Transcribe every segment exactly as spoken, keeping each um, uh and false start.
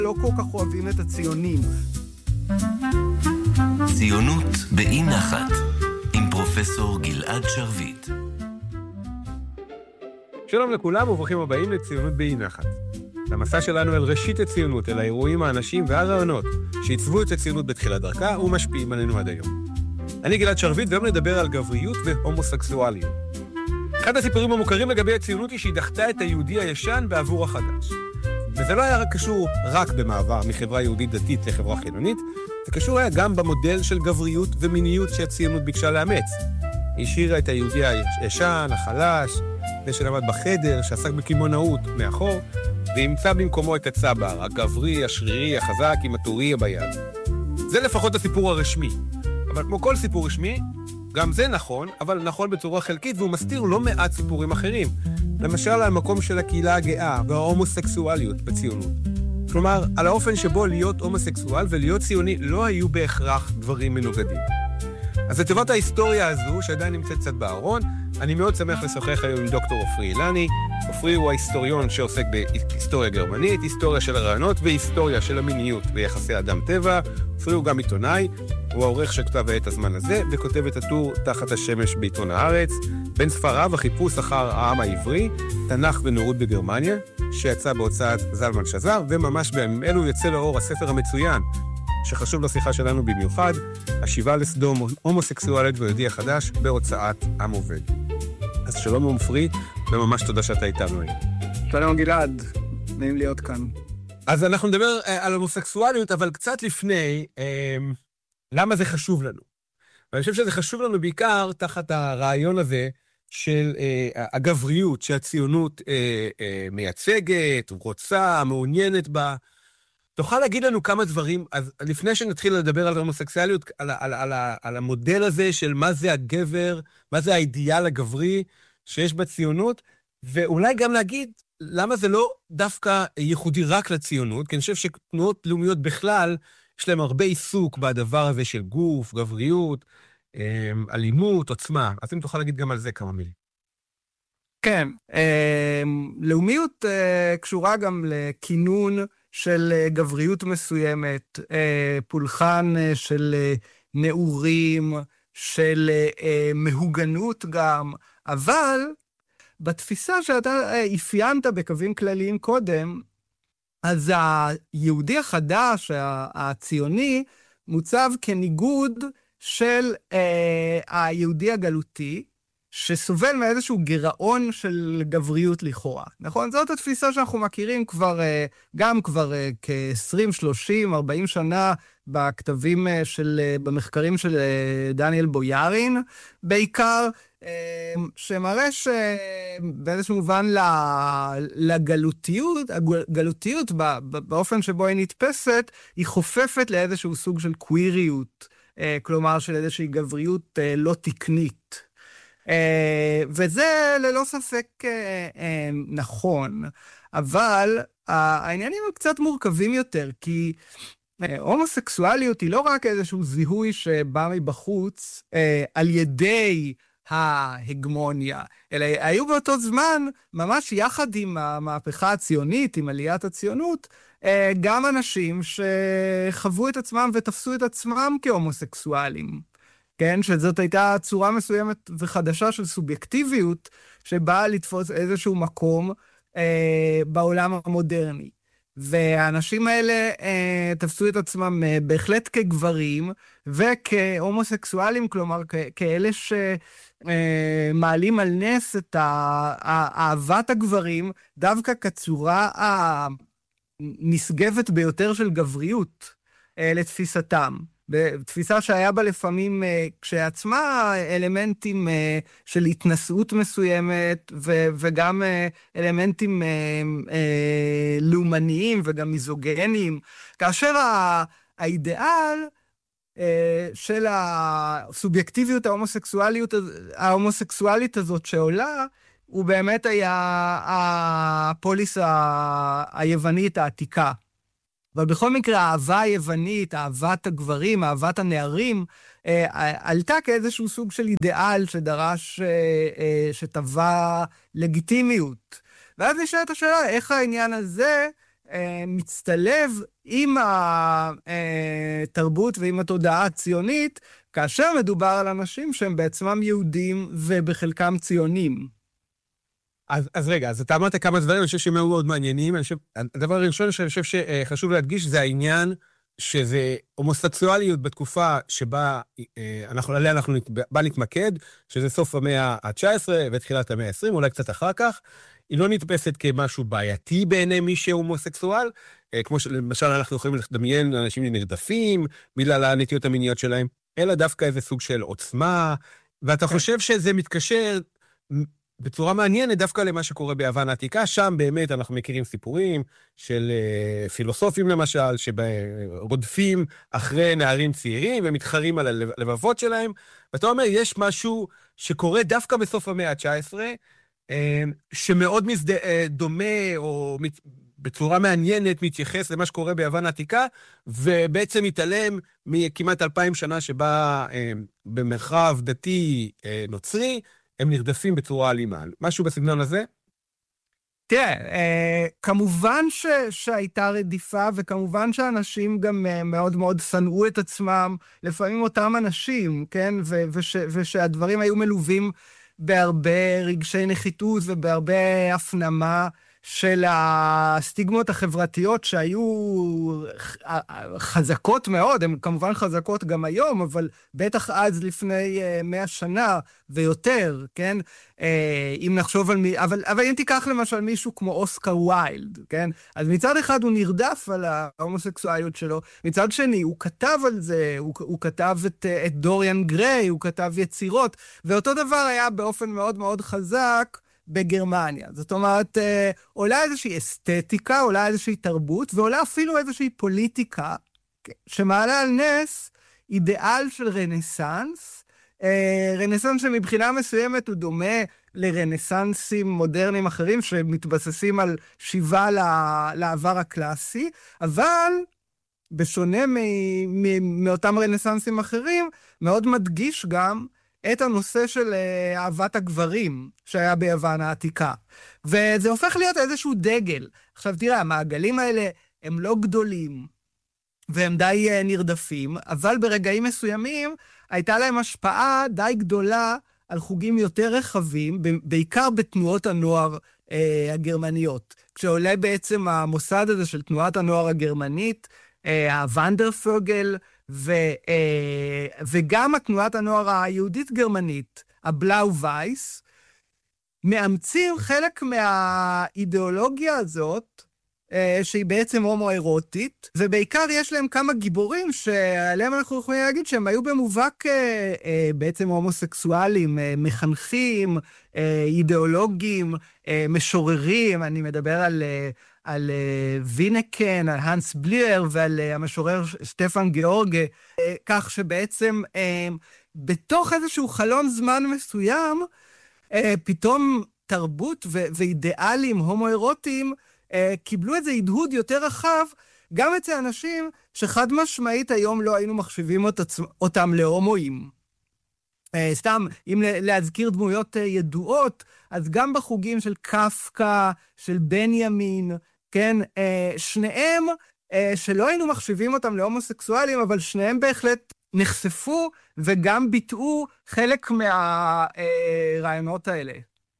לא כל כך אוהבים את הציונים. ציונות באי נחת, עם פרופסור גלעד שרביט. שלום לכולם וברוכים הבאים לציונות באי נחת. המסע שלנו אל ראשית הציונות, אל האירועים, האנשים והרעיונות שעיצבו את הציונות בתחילת דרכה ומשפיעים עלינו עד היום. אני גלעד שרביט, והיום נדבר על גבריות והומוסקסואליות. אחד הסיפורים המוכרים לגבי הציונות היא שהיא דחתה את היהודי הישן בעבור החדש. וזה לא היה קשור רק במעבר מחברה יהודית דתית לחברה חילונית, זה קשור היה גם במודל של גבריות ומיניות שהציונות ביקשה לאמץ. היא השאירה את היהודי הישן, החלש, זה שלמד בחדר, שעסק בקימונאות מאחור, והמצא במקומו את הצבר, הגברי, השרירי, החזק, עם הטורי ביד. זה לפחות הסיפור הרשמי. אבל כמו כל סיפור רשמי, גם זה נכון, אבל נכון בצורה חלקית, והוא מסתיר לא מעט סיפורים אחרים. למשל, על המקום של הקהילה הגאה וההומוסקסואליות בציונות. כלומר, על האופן שבו להיות הומוסקסואל ולהיות ציוני לא היו בהכרח דברים מנוגדים. אז לטובת ההיסטוריה הזו, שעדיין נמצאת קצת בארון, אני מאוד שמח לשוחח היום עם דוקטור עופרי אילני. עופרי הוא ההיסטוריון שעוסק בהיסטוריה גרמנית, היסטוריה של הרעיונות והיסטוריה של המיניות ביחסי אדם טבע. עופרי הוא גם עיתונאי, הוא העורך של כתב העת הזמן הזה, וכותב את הטור תחת השמש בעיתון הארץ, בין ספריו החיפוש אחר העם העברי, תנ"ך ונאורות בגרמניה, שיצא בהוצאת זלמן שזר, וממש בימים אלו יצא לאור הספר המצוין, שחשוב לשיחה שלנו במיוחד, השיבה לסדום, הומוסקסואלית ויהודי החדש, בהוצאת עם עובד. אז שלום עופרי, וממש תודה שאתה איתנו היום. שלום גלעד, נעים להיות כאן. אז אנחנו נדבר על הומוסקסואליות, אבל קצת לפני, אה, למה זה חשוב לנו? ואני חושב שזה חשוב לנו בעיקר תחת הרעיון הזה של אה, הגבריות, שהציונות אה, אה, מייצגת, רוצה, מעוניינת בה. תוכל להגיד לנו כמה דברים, אז לפני שנתחיל לדבר על הומוסקסואליות, על, על, על, על המודל הזה של מה זה הגבר, מה זה האידיאל הגברי שיש בציונות, ואולי גם להגיד למה זה לא דווקא ייחודי רק לציונות, כי אני חושב שתנועות לאומיות בכלל, יש להם הרבה עיסוק בדבר הזה של גוף, גבריות, אלימות, עוצמה. אז אם תוכל להגיד גם על זה כמה מילים. כן, לאומיות קשורה גם לכינון של גבריות מסוימת, פולחן של נאורים, של מהוגנות גם, אבל בתפיסה שאתה אפיינת בקווים כלליים קודם, אז היהודי החדש, הציוני, מוצב כניגוד של היהודי הגלותי, שסובל מאיזשהו גירעון של גבריות לכאורה. נכון? זאת התפיסה שאנחנו מכירים כבר, גם כבר כ-עשרים, שלושים, ארבעים שנה בכתבים של, במחקרים של דניאל בויארין, בעיקר, שמראה שבאיזשהו מובן לגלותיות, הגלותיות באופן שבו היא נתפסת, היא חופפת לאיזשהו סוג של קוויריות, כלומר של איזושהי גבריות לא תקנית. Uh, וזה ללא ספק uh, uh, נכון, אבל uh, העניינים הם קצת מורכבים יותר, כי uh, הומוסקסואליות היא לא רק איזשהו זיהוי שבא מבחוץ uh, על ידי ההגמוניה, אלא היו באותו זמן, ממש יחד עם המהפכה הציונית, עם עליית הציונות, uh, גם אנשים שחוו את עצמם ותפסו את עצמם כהומוסקסואלים. כן, שזאת הייתה צורה מסוימת וחדשה של סובייקטיביות, שבאה לתפוס איזשהו מקום אה, בעולם המודרני. והאנשים האלה אה, תפסו את עצמם אה, בהחלט כגברים, וכהומוסקסואלים, כלומר, כ- כאלה שמעלים אה, על נס את אהבת הגברים, דווקא כצורה הנשגבת ביותר של גבריות אה, לתפיסתם. בתפיסה שהיה בה לפעמים כשעצמה אלמנטים של התנסות מסוימת, ו- וגם אלמנטים לאומניים וגם מיזוגניים, כאשר האידיאל של הסובייקטיביות ההומוסקסואליות, ההומוסקסואלית הזאת שעולה, הוא באמת היה הפוליס היוונית העתיקה. אבל בכל מקרה, האהבה היוונית, אהבת הגברים, אהבת הנערים, אה, עלתה כאיזשהו סוג של אידיאל שדרש, אה, אה, שטבע לגיטימיות. ואז נשאלת השאלה, איך העניין הזה אה, מצטלב עם התרבות ועם התודעה הציונית, כאשר מדובר על אנשים שהם בעצמם יהודים ובחלקם ציונים. אז, אז רגע, אז אתה אמרת כמה דברים, אני חושב שהם מאוד מעניינים. אני חושב, הדבר הראשון שאני חושב שחשוב להדגיש זה העניין שזה הומוסקסואליות בתקופה שבה אנחנו, עליה אנחנו בה נתמקד, שזה סוף המאה ה-תשע עשרה ותחילת המאה ה-עשרים, אולי קצת אחר כך. היא לא נתפסת כמשהו בעייתי בעיני מי שהוא הומוסקסואל, כמו שלמשל אנחנו יכולים לדמיין אנשים נרדפים בגלל הנטיות המיניות שלהם, אלא דווקא איזה סוג של עוצמה, ואתה חושב שזה מתקשר בצורה מעניינת דווקא למה שקורה ביוון העתיקה, שם באמת אנחנו מכירים סיפורים של פילוסופים למשל, שרודפים אחרי נערים צעירים ומתחרים על הלבבות שלהם, ואתה אומר, יש משהו שקורה דווקא בסוף המאה ה-תשע עשרה, שמאוד דומה או בצורה מעניינת מתייחס למה שקורה ביוון העתיקה, ובעצם מתעלם מכמעט אלפיים שנה שבה במרחב דתי נוצרי, הם נרדפים בצורה אלימה. משהו בסגנון הזה? תראה, כמובן ש, שהייתה רדיפה, וכמובן שאנשים גם מאוד מאוד שנאו את עצמם, לפעמים אותם אנשים, כן? ו, וש, ושהדברים היו מלווים בהרבה רגשי נחיתות ובהרבה הפנמה של הסטיגמות החברתיות שהיו חזקות מאוד, הן כמובן חזקות גם היום, אבל בטח אז לפני מאה שנה ויותר, כן? אם נחשוב על מי, אבל, אבל אם תיקח למשל מישהו כמו אוסקר ויילד, כן? אז מצד אחד הוא נרדף על ההומוסקסואליות שלו, מצד שני הוא כתב על זה, הוא, הוא כתב את, את דוריאן גריי, הוא כתב יצירות, ואותו דבר היה באופן מאוד מאוד חזק, בגרמניה. זאת אומרת, עולה איזושהי אסתטיקה, עולה איזושהי תרבות, ועולה אפילו איזושהי פוליטיקה, שמעלה על נס אידיאל של רנסנס, רנסנס שמבחינה מסוימת הוא דומה לרנסנסים מודרניים אחרים, שמתבססים על שיבה לעבר הקלאסי, אבל בשונה מאותם רנסנסים אחרים, מאוד מדגיש גם את הנושא של אהבת הגברים שהיה ביוון העתיקה. וזה הופך להיות איזשהו דגל. עכשיו תראה, המעגלים האלה הם לא גדולים, והם די נרדפים, אבל ברגעים מסוימים הייתה להם השפעה די גדולה על חוגים יותר רחבים, בעיקר בתנועות הנוער אה, הגרמניות. כשעולה בעצם המוסד הזה של תנועת הנוער הגרמנית, אה, הוונדרפוגל, ו, אה, וגם התנועת הנוער היהודית-גרמנית, הבלאו וייס, מאמצים חלק מהאידיאולוגיה הזאת, אה, שהיא בעצם הומו-אירוטית, ובעיקר יש להם כמה גיבורים שעליהם אנחנו יכולים להגיד שהם היו במובהק אה, אה, בעצם הומוסקסואלים, אה, מחנכים, אה, אידיאולוגים, אה, משוררים, אני מדבר על... אה, על וינקן, על הנס בליר ועל המשורר שטפן גיאורגה, כך שבעצם בתוך איזשהו חלון זמן מסוים, פתאום תרבות ואידיאלים הומואירוטיים קיבלו איזה הדהוד יותר רחב, גם אצל אנשים שחד משמעית היום לא היינו מחשיבים אותם להומואים. סתם, אם להזכיר דמויות ידועות, אז גם בחוגים של קפקא, של בנימין, כן, שניהם, שלא היינו מחשיבים אותם להומוסקסואלים, אבל שניהם בהחלט נחשפו וגם ביטאו חלק מהרעיונות האלה.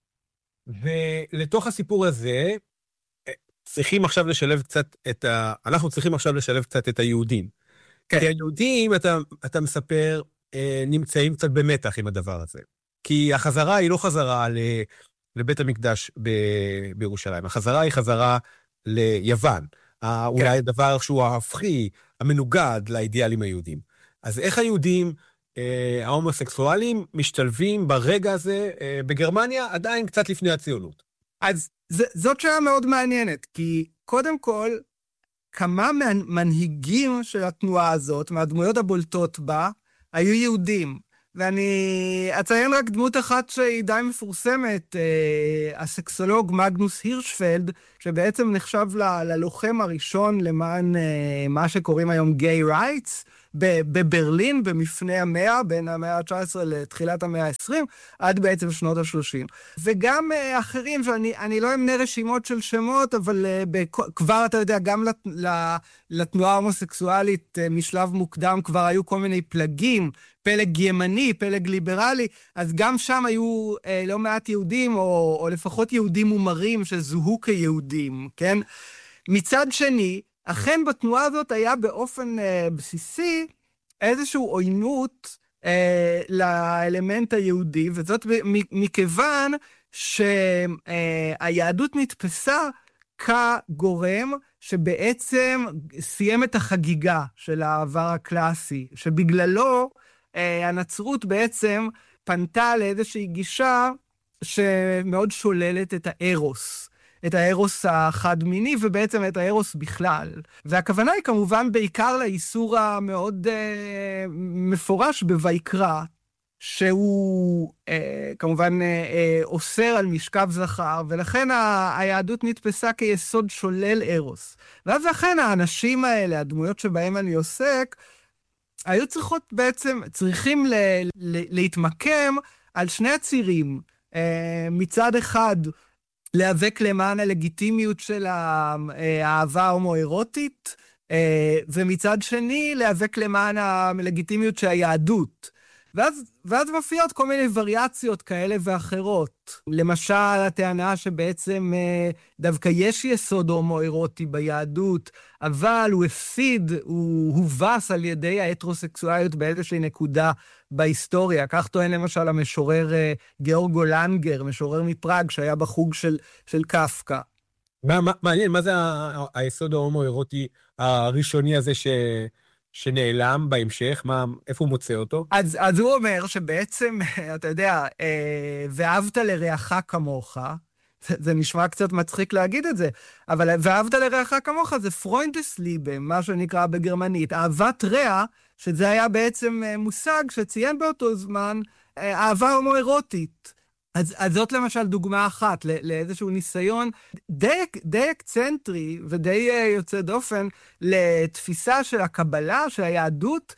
ולתוך הסיפור הזה, צריכים עכשיו לשלב קצת את ה... אנחנו צריכים עכשיו לשלב קצת את היהודים. כן. כי היהודים, אתה, אתה מספר, נמצאים קצת במתח עם הדבר הזה. כי החזרה היא לא חזרה לבית המקדש ב- בירושלים. החזרה היא חזרה ליוון. כן. אולי הדבר שהוא ההפכי, המנוגד לאידיאלים היהודים. אז איך היהודים, אה, ההומוסקסואלים, משתלבים ברגע הזה אה, בגרמניה, עדיין קצת לפני הציונות? אז ז- זאת שאלה מאוד מעניינת, כי קודם כל, כמה מנהיגים של התנועה הזאת, מהדמויות הבולטות בה, היו יהודים. ואני אציין רק דמות אחת שהיא די מפורסמת, אה, הסקסולוג מגנוס הירשפלד, שבעצם נחשב ל- ללוחם הראשון למען אה, מה שקוראים היום גיי רייטס, בברלין, במפנה המאה, בין המאה ה-תשע עשרה לתחילת המאה ה-עשרים, עד בעצם שנות ה-שלושים. וגם uh, אחרים, שאני אני לא אמנה רשימות של שמות, אבל uh, כבר אתה יודע, גם לת, לתנועה ההומוסקסואלית uh, משלב מוקדם כבר היו כל מיני פלגים, פלג ימני, פלג ליברלי, אז גם שם היו uh, לא מעט יהודים, או, או לפחות יהודים מומרים שזוהו כיהודים, כן? מצד שני, אכן בתנועה הזאת היה באופן uh, בסיסי איזשהו עוינות uh, לאלמנט היהודי, וזאת מכיוון שהיהדות נתפסה כגורם שבעצם סיים את החגיגה של העבר הקלאסי, שבגללו uh, הנצרות בעצם פנתה לאיזושהי גישה שמאוד שוללת את הארוס. את הארוס החד-מיני, ובעצם את הארוס בכלל. והכוונה היא כמובן בעיקר לאיסור המאוד אה, מפורש בויקרא, שהוא אה, כמובן אה, אוסר על משכב זכר, ולכן ה- היהדות נתפסה כיסוד שולל ארוס. ואז לכן האנשים האלה, הדמויות שבהם אני עוסק, היו צריכות בעצם, צריכים ל- ל- להתמקם על שני הצירים. אה, מצד אחד, להיאבק למען הלגיטימיות של האהבה ההומואירוטית, ומצד שני, להיאבק למען הלגיטימיות של היהדות. ואז, ואז מופיעות כל מיני וריאציות כאלה ואחרות. למשל, הטענה שבעצם דווקא יש יסוד הומואירוטי ביהדות, אבל הוא הפסיד, הוא הובס על ידי ההטרוסקסואליות באיזושהי נקודה בהיסטוריה. כך טוען למשל המשורר גאורגו לנגר, משורר מפראג, שהיה בחוג של, של קפקא. מה, מה, מעניין, מה זה ה- היסוד ההומואירוטי הראשוני הזה ש... שנעלם בהמשך? מה, איפה הוא מוצא אותו? אז, אז הוא אומר שבעצם, אתה יודע, ואהבת לרעך כמוך, זה, זה נשמע קצת מצחיק להגיד את זה, אבל ואהבת לרעך כמוך זה פרוינדסליבה, מה שנקרא בגרמנית, אהבת רע, שזה היה בעצם מושג שציין באותו זמן אהבה הומואירוטית. אז, אז זאת למשל דוגמה אחת לא, לאיזשהו ניסיון די, די אקצנטרי ודי יוצא דופן לתפיסה של הקבלה, של היהדות,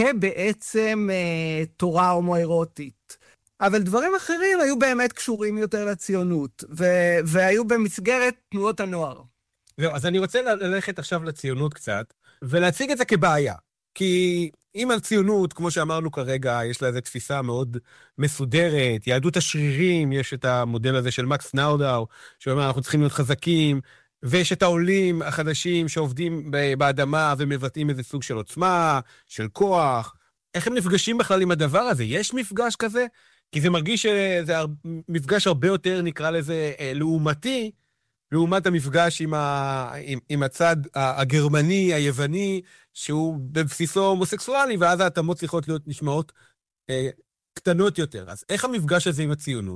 כבעצם אה, תורה הומואירוטית. אבל דברים אחרים היו באמת קשורים יותר לציונות, ו- והיו במסגרת תנועות הנוער. זהו, אז אני רוצה ללכת עכשיו לציונות קצת, ולהציג את זה כבעיה. כי אם על ציונות, כמו שאמרנו כרגע, יש לה איזו תפיסה מאוד מסודרת, יהדות השרירים, יש את המודל הזה של מקס נאודאו, שאומר, אנחנו צריכים להיות חזקים, ויש את העולים החדשים שעובדים באדמה ומבטאים איזה סוג של עוצמה, של כוח. איך הם נפגשים בכלל עם הדבר הזה? יש מפגש כזה? כי זה מרגיש שזה מפגש הרבה יותר, נקרא לזה, לעומתי, לעומת המפגש עם, ה... עם, עם הצד הגרמני, היווני, שהוא בבסיסו הומוסקסואלי, ואז ההתאמות צריכות להיות נשמעות אה, קטנות יותר. אז איך המפגש הזה עם הציונות?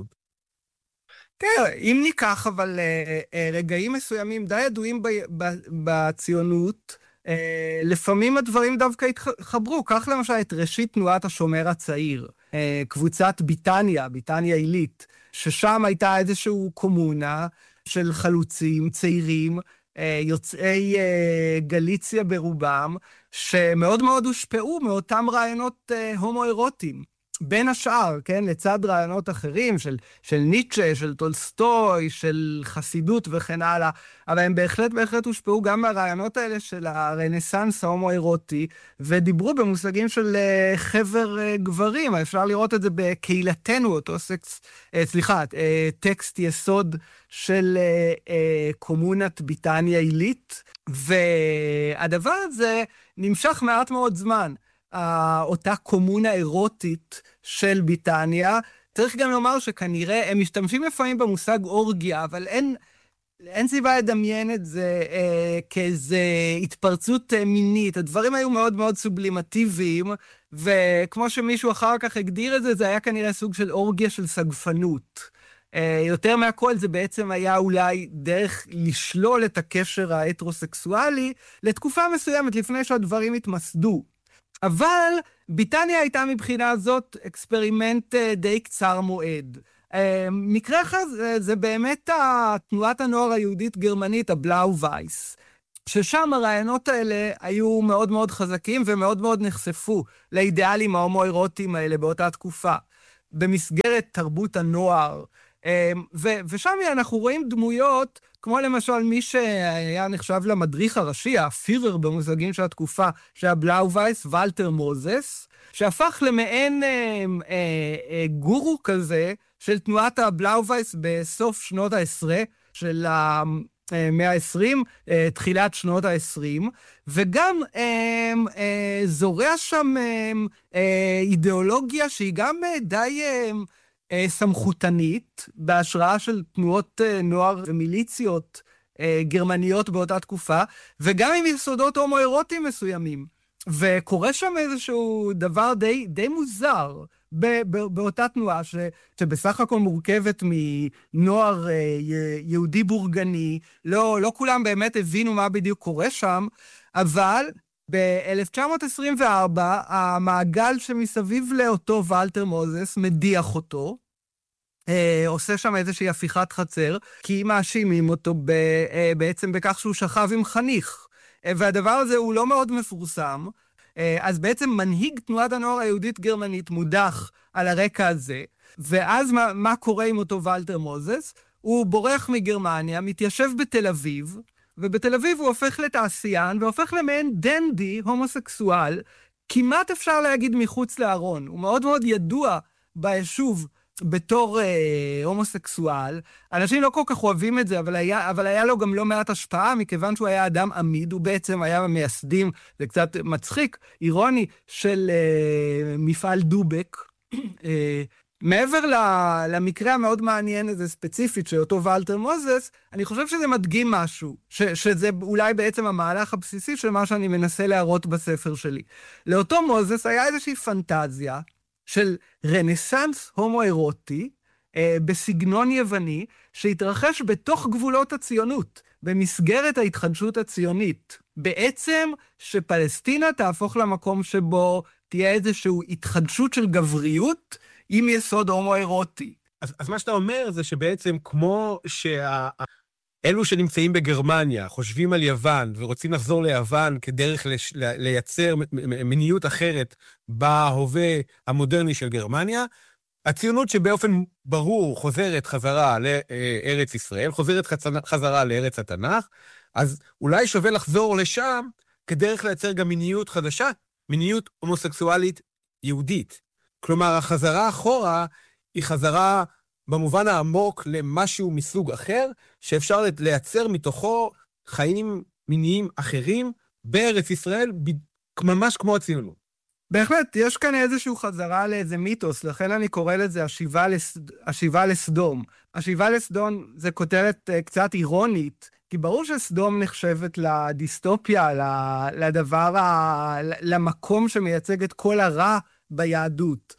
תראה, אם ניקח אבל אה, אה, רגעים מסוימים די ידועים ב, ב, בציונות, אה, לפעמים הדברים דווקא התחברו. כך למשל את ראשית תנועת השומר הצעיר, אה, קבוצת ביטניה, ביטניה עילית, ששם הייתה איזשהו קומונה של חלוצים, צעירים, יוצאי גליציה ברובם, שמאוד מאוד הושפעו מאותם רעיונות הומואירוטיים. בין השאר, כן, לצד רעיונות אחרים של, של ניטשה, של טולסטוי, של חסידות וכן הלאה, אבל הם בהחלט בהחלט הושפעו גם מהרעיונות האלה של הרנסנס ההומואירוטי, ודיברו במושגים של חבר גברים. אפשר לראות את זה בקהילתנו, אותו סקס, סליחה, טקסט יסוד של קומונת ביטניה עילית, והדבר הזה נמשך מעט מאוד זמן. אותה קומונה אירוטית של ביטניה. צריך גם לומר שכנראה הם משתמשים לפעמים במושג אורגיה, אבל אין, אין סיבה לדמיין את זה אה, כאיזו התפרצות אה, מינית. הדברים היו מאוד מאוד סובלימטיביים, וכמו שמישהו אחר כך הגדיר את זה, זה היה כנראה סוג של אורגיה של סגפנות. אה, יותר מהכל זה בעצם היה אולי דרך לשלול את הקשר ההטרוסקסואלי לתקופה מסוימת לפני שהדברים התמסדו. אבל ביטניה הייתה מבחינה זאת אקספרימנט די קצר מועד. מקרה אחר זה באמת תנועת הנוער היהודית גרמנית, הבלאו וייס. ששם הרעיונות האלה היו מאוד מאוד חזקים ומאוד מאוד נחשפו לאידיאלים ההומואירוטיים האלה באותה תקופה, במסגרת תרבות הנוער. ו- ושם אנחנו רואים דמויות, כמו למשל מי שהיה נחשב למדריך הראשי, הפירר במושגים של התקופה, שהיה בלאו-וייס, ולטר מוזס, שהפך למעין אה, אה, אה, גורו כזה של תנועת הבלאו-וייס בסוף שנות העשרה של המאה ה-עשרים, אה, תחילת שנות ה-עשרים, וגם אה, אה, זורע שם אה, אה, אידיאולוגיה שהיא גם אה, די אה, אה, סמכותנית, בהשראה של תנועות אה, נוער ומיליציות אה, גרמניות באותה תקופה, וגם עם יסודות הומואירוטיים מסוימים. וקורה שם איזשהו דבר די, די מוזר ב- ב- באותה תנועה, ש- שבסך הכל מורכבת מנוער אה, יהודי בורגני, לא, לא כולם באמת הבינו מה בדיוק קורה שם, אבל ב-אלף תשע מאות עשרים וארבע המעגל שמסביב לאותו ולטר מוזס מדיח אותו, אה, עושה שם איזושהי הפיכת חצר, כי מאשימים אותו ב- אה, בעצם בכך שהוא שכב עם חניך. והדבר הזה הוא לא מאוד מפורסם, אז בעצם מנהיג תנועת הנוער היהודית גרמנית מודח על הרקע הזה, ואז מה, מה קורה עם אותו ולטר מוזס? הוא בורח מגרמניה, מתיישב בתל אביב, ובתל אביב הוא הופך לתעשיין, והופך למעין דנדי הומוסקסואל, כמעט אפשר להגיד מחוץ לארון. הוא מאוד מאוד ידוע ביישוב, בתור אה, הומוסקסואל. אנשים לא כל כך אוהבים את זה, אבל היה, אבל היה לו גם לא מעט השפעה, מכיוון שהוא היה אדם עמיד, הוא בעצם היה המייסדים, זה קצת מצחיק, אירוני, של אה, מפעל דובק. אה, מעבר למקרה המאוד מעניין הזה ספציפית של אותו ולטר מוזס, אני חושב שזה מדגים משהו, ש, שזה אולי בעצם המהלך הבסיסי של מה שאני מנסה להראות בספר שלי. לאותו מוזס היה איזושהי פנטזיה, של רנסנס הומואירוטי, אה, בסגנון יווני, שהתרחש בתוך גבולות הציונות, במסגרת ההתחדשות הציונית. בעצם שפלסטינה תהפוך למקום שבו תהיה איזושהי התחדשות של גבריות, עם יסוד הומואירוטי. אז, אז מה שאתה אומר זה שבעצם כמו שה... אלו שנמצאים בגרמניה, חושבים על יוון ורוצים לחזור ליוון כדרך לש... לייצר מיניות אחרת בהווה המודרני של גרמניה, הציונות שבאופן ברור חוזרת חזרה לארץ ישראל, חוזרת חזרה לארץ התנ"ך, אז אולי שווה לחזור לשם כדרך לייצר גם מיניות חדשה, מיניות הומוסקסואלית יהודית. כלומר, החזרה אחורה היא חזרה במובן העמוק למשהו מסוג אחר, שאפשר לייצר מתוכו חיים מיניים אחרים בארץ ישראל, ממש כמו הציונות. בהחלט, יש כאן איזשהו חזרה לאיזה מיתוס, לכן אני קורא לזה השיבה, לס... השיבה לסדום. השיבה לסדום זה כותרת קצת אירונית, כי ברור שסדום נחשבת לדיסטופיה, לדבר, ה... למקום שמייצג את כל הרע ביהדות.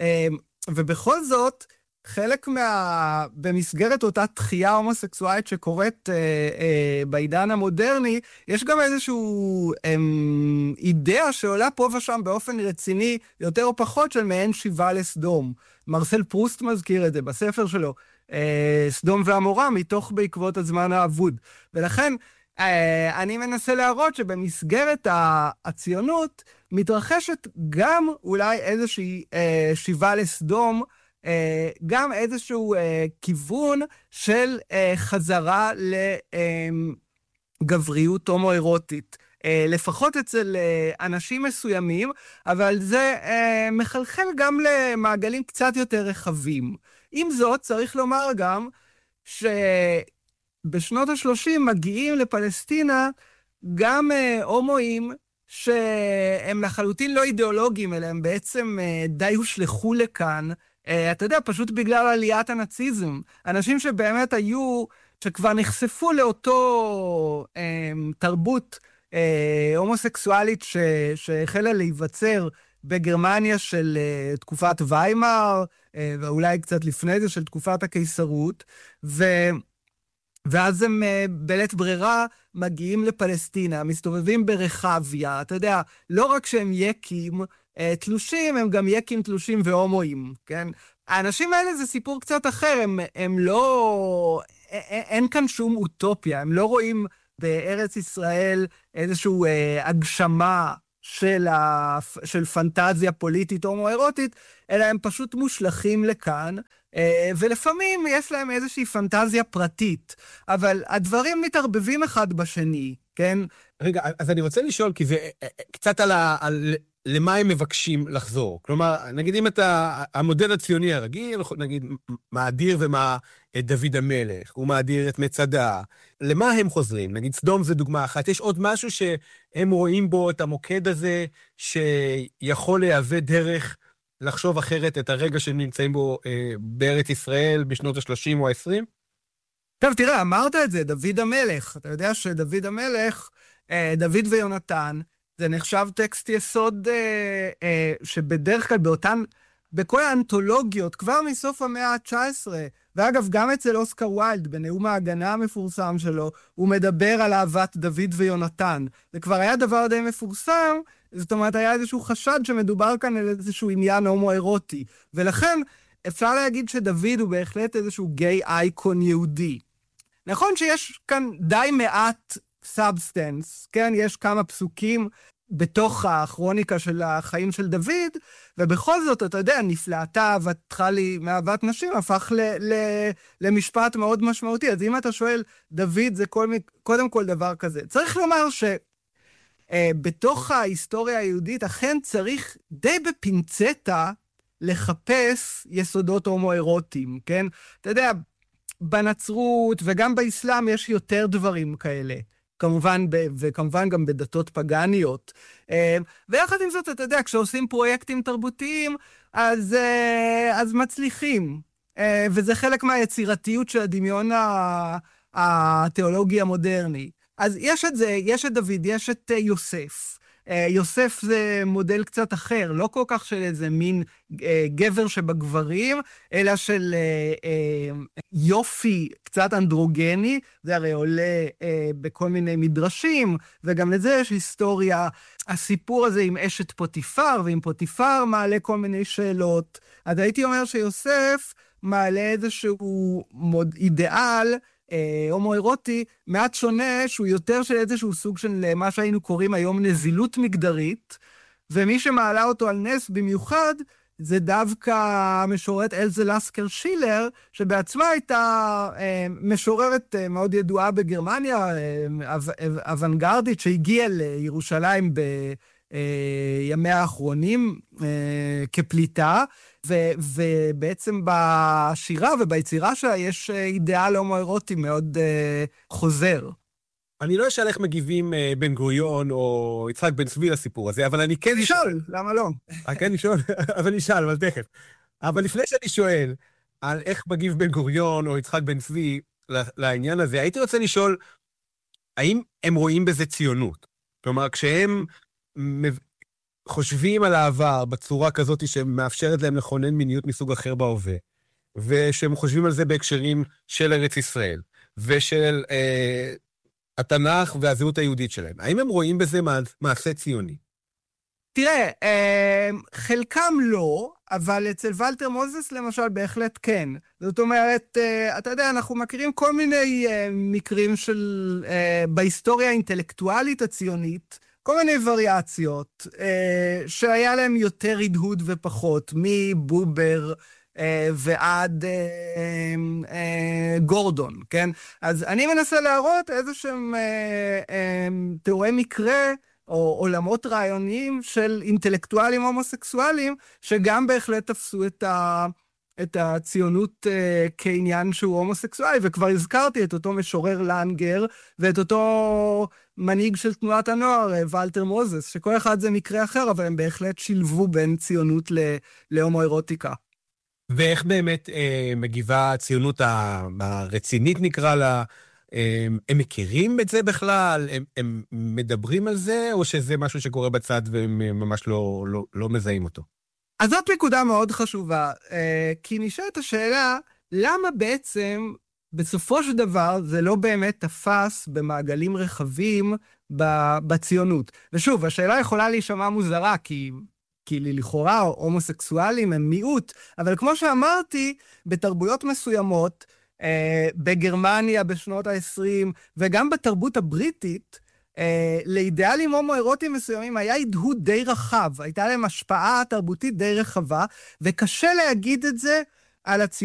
ובכל זאת, חלק מה... במסגרת אותה תחייה הומוסקסואלית שקורית אה, אה, בעידן המודרני, יש גם איזשהו אה, אידאה שעולה פה ושם באופן רציני, יותר או פחות של מעין שיבה לסדום. מרסל פרוסט מזכיר את זה בספר שלו, אה, סדום ועמורה, מתוך בעקבות הזמן האבוד. ולכן אה, אני מנסה להראות שבמסגרת הציונות מתרחשת גם אולי איזושהי אה, שיבה לסדום, גם איזשהו כיוון של חזרה לגבריות הומואירוטית. לפחות אצל אנשים מסוימים, אבל זה מחלחל גם למעגלים קצת יותר רחבים. עם זאת, צריך לומר גם שבשנות ה-שלושים מגיעים לפלסטינה גם הומואים שהם לחלוטין לא אידיאולוגיים, אלא הם בעצם די הושלחו לכאן, אתה יודע, פשוט בגלל עליית הנאציזם. אנשים שבאמת היו, שכבר נחשפו לאותו אה, תרבות אה, הומוסקסואלית ש, שהחלה להיווצר בגרמניה של אה, תקופת ויימאר, אה, ואולי קצת לפני זה של תקופת הקיסרות, ו... ואז הם אה, בלית ברירה מגיעים לפלסטינה, מסתובבים ברחביה, אתה יודע, לא רק שהם יקים, תלושים, הם גם יקים תלושים והומואים, כן? האנשים האלה זה סיפור קצת אחר, הם, הם לא... אין כאן שום אוטופיה, הם לא רואים בארץ ישראל איזושהי אה, הגשמה של, ה... של פנטזיה פוליטית הומואירוטית, אלא הם פשוט מושלכים לכאן, אה, ולפעמים יש להם איזושהי פנטזיה פרטית, אבל הדברים מתערבבים אחד בשני, כן? רגע, אז אני רוצה לשאול, כי זה קצת על, ה... על למה הם מבקשים לחזור. כלומר, נגיד אם אתה, המודל הציוני הרגיל, נגיד, מאדיר ומה את דוד המלך, הוא מאדיר את מצדה, למה הם חוזרים? נגיד, סדום זה דוגמה אחת. יש עוד משהו שהם רואים בו את המוקד הזה, שיכול להיאבד דרך לחשוב אחרת את הרגע שנמצאים בו אה, בארץ ישראל בשנות ה-שלושים או ה-עשרים? טוב, תראה, אמרת את זה, דוד המלך. אתה יודע שדוד המלך, אה, דוד ויונתן, זה נחשב טקסט יסוד אה, אה, שבדרך כלל באותן, בכל האנתולוגיות, כבר מסוף המאה ה-תשע עשרה, ואגב, גם אצל אוסקר ויילד, בנאום ההגנה המפורסם שלו, הוא מדבר על אהבת דוד ויונתן. זה כבר היה דבר די מפורסם, זאת אומרת, היה איזשהו חשד שמדובר כאן על איזשהו עניין הומואירוטי. ולכן, אפשר להגיד שדוד הוא בהחלט איזשהו גיי אייקון יהודי. נכון שיש כאן די מעט סאבסטנס, כן? יש כמה פסוקים בתוך הכרוניקה של החיים של דוד, ובכל זאת, אתה יודע, נפלאתה אהבתך לי מאהבת נשים, הפך ל- ל- למשפט מאוד משמעותי. אז אם אתה שואל, דוד זה כל, קודם כל דבר כזה. צריך לומר שבתוך ההיסטוריה היהודית, אכן צריך די בפינצטה לחפש יסודות הומואירוטיים, כן? אתה יודע, בנצרות וגם באסלאם יש יותר דברים כאלה. כמובן, וכמובן גם בדתות פגניות. ויחד עם זאת, אתה יודע, כשעושים פרויקטים תרבותיים, אז, אז מצליחים. וזה חלק מהיצירתיות של הדמיון התיאולוגי המודרני. אז יש את זה, יש את דוד, יש את יוסף. יוסף זה מודל קצת אחר, לא כל כך של איזה מין גבר שבגברים, אלא של יופי קצת אנדרוגני, זה הרי עולה בכל מיני מדרשים, וגם לזה יש היסטוריה. הסיפור הזה עם אשת פוטיפר, ועם פוטיפר מעלה כל מיני שאלות. אז הייתי אומר שיוסף מעלה איזשהו מוד אידיאל, הומואירוטי, מעט שונה, שהוא יותר של איזשהו סוג של מה שהיינו קוראים היום נזילות מגדרית, ומי שמעלה אותו על נס במיוחד, זה דווקא המשוררת אלזה לסקר שילר, שבעצמה הייתה משוררת מאוד ידועה בגרמניה, אוונגרדית, שהגיעה לירושלים בימיה האחרונים כפליטה, ו- ובעצם בשירה וביצירה שלה יש אידיאל הומואירוטי מאוד uh, חוזר. אני לא אשאל איך מגיבים uh, בן גוריון או יצחק בן צבי לסיפור הזה, אבל אני כן... נשאל, למה לא? כן, נשאל, אבל נשאל, אבל תכף. אבל לפני שאני שואל על איך מגיב בן גוריון או יצחק בן צבי לעניין הזה, הייתי רוצה לשאול, האם הם רואים בזה ציונות? כלומר, כשהם חושבים על העבר בצורה כזאת שמאפשרת להם לכונן מיניות מסוג אחר בהווה, ושהם חושבים על זה בהקשרים של ארץ ישראל, ושל אה, התנ"ך והזהות היהודית שלהם. האם הם רואים בזה מעשה ציוני? תראה, אה, חלקם לא, אבל אצל ולטר מוזס למשל בהחלט כן. זאת אומרת, אה, אתה יודע, אנחנו מכירים כל מיני אה, מקרים של, אה, בהיסטוריה האינטלקטואלית הציונית, כל מיני וריאציות, אה, שהיה להם יותר הדהוד ופחות, מבובר אה, ועד אה, אה, גורדון, כן? אז אני מנסה להראות איזשהם אה, אה, תיאורי מקרה, או עולמות רעיוניים של אינטלקטואלים הומוסקסואלים, שגם בהחלט תפסו את, ה, את הציונות uh, כעניין שהוא הומוסקסואלי, וכבר הזכרתי את אותו משורר לנגר, ואת אותו מנהיג של תנועת הנוער, ולטר מוזס, שכל אחד זה מקרה אחר, אבל הם בהחלט שילבו בין ציונות ל, להומואירוטיקה. ואיך באמת אה, מגיבה הציונות הרצינית נקרא לה, הם, הם מכירים את זה בכלל? הם, הם מדברים על זה, או שזה משהו שקורה בצד והם ממש לא, לא, לא מזהים אותו? אז זאת נקודה מאוד חשובה, כי נשאלת השאלה, למה בעצם בסופו של דבר זה לא באמת תפס במעגלים רחבים בציונות? ושוב, השאלה יכולה להישמע מוזרה, כי, כי לכאורה הומוסקסואלים הם מיעוט, אבל כמו שאמרתי, בתרבויות מסוימות, בגרמניה בשנות ה-עשרים, וגם בתרבות הבריטית, לאידיאלים הומואירוטיים מסוימים היה הדהוד די רחב, הייתה להם השפעה תרבותית די רחבה, וקשה להגיד את זה על הציונות.